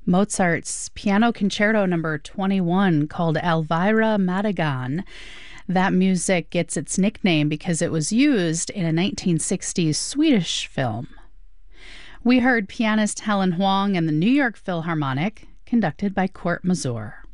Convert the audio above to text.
Mozart's Piano Concerto Number 21, called Elvira Madigan. That music gets its nickname because it was used in a 1960s Swedish film. We heard pianist Helen Huang and the New York Philharmonic, conducted by Kurt Masur.